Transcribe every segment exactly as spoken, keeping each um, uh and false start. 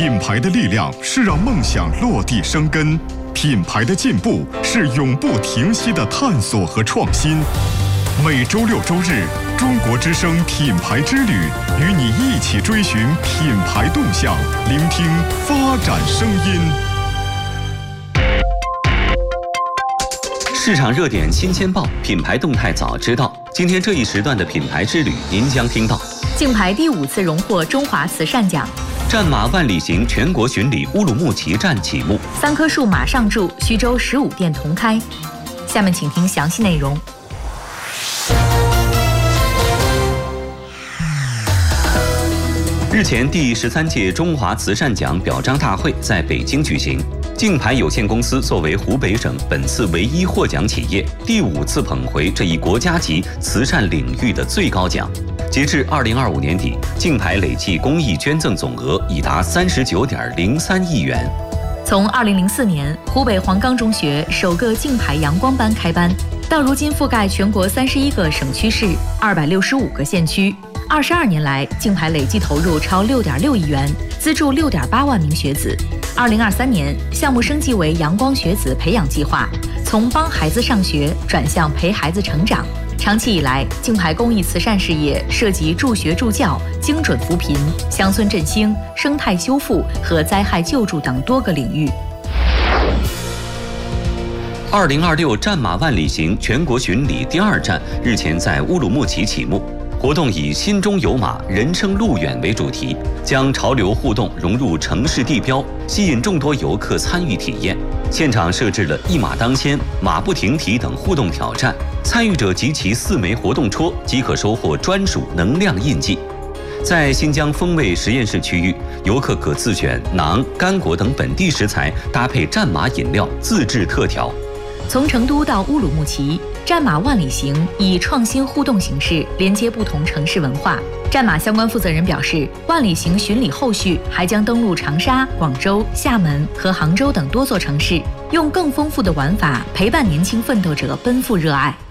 品牌的力量是让梦想落地生根，品牌的进步是永不停息的探索和创新。每周六周日，中国之声品牌之旅，与你一起追寻品牌动向，聆听发展声音。 市场热点新鲜报，品牌动态早知道。今天这一时段的品牌之旅，您将听到： 竞牌第五次荣获中华慈善奖； 战马万里行全国巡礼乌鲁木齐站启幕； 三棵树马上驻徐州十五店同开。下面请听详细内容。 日前，第十三届中华慈善奖表彰大会在北京举行。竞牌有限公司作为湖北省本次唯一获奖企业，第五次捧回这一国家级慈善领域的最高奖。截至二零二五年底，竞牌累计公益捐赠总额已达三十九点零三亿元。 从二零零四年湖北黄冈中学首个竞牌阳光班开班，到如今覆盖全国三十一个省区市、二百六十五个县区。二十二年来，竞牌累计投入超六点六亿元，资助六点八万名学子。二零二三年，项目升级为阳光学子培养计划，从帮孩子上学转向陪孩子成长。长期以来，竞牌公益慈善事业涉及助学助教、精准扶贫、乡村振兴、生态修复和灾害救助等多个领域。 二零二六战马万里行全国巡礼第二站日前在乌鲁木齐启幕。活动以心中有马，人生路远为主题，将潮流互动融入城市地标，吸引众多游客参与体验。现场设置了一马当先、马不停蹄等互动挑战，参与者集齐四枚活动戳，即可收获专属能量印记。在新疆风味实验室区域，游客可自选馕、干果等本地食材，搭配战马饮料，自制特调。 从成都到乌鲁木齐，战马万里行以创新互动形式连接不同城市文化。战马相关负责人表示，万里行巡礼后续还将登陆长沙、广州、厦门和杭州等多座城市，用更丰富的玩法陪伴年轻奋斗者奔赴热爱。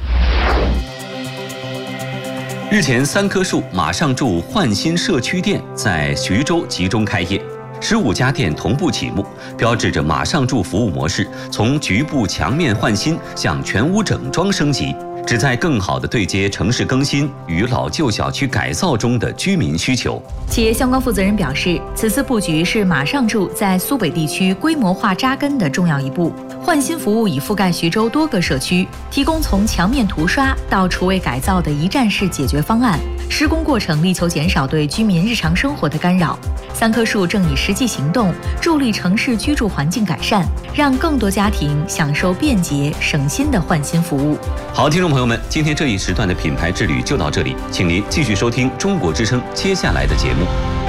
日前，三棵树马上驻焕新社区店在徐州集中开业。十五家店同步启幕，标志着马上驻服务模式从局部墙面换新向全屋整装升级，旨在更好地对接城市更新与老旧小区改造中的居民需求。 企业相关负责人表示，此次布局是马上驻在苏北地区规模化扎根的重要一步。焕新服务已覆盖徐州多个社区，提供从墙面涂刷到厨卫改造的一站式解决方案。施工过程力求减少对居民日常生活的干扰。三棵树正以实际行动助力城市居住环境改善，让更多家庭享受便捷省心的焕新服务。 好，听众朋友们，今天这一时段的品牌之旅就到这里，请您继续收听中国之声接下来的节目。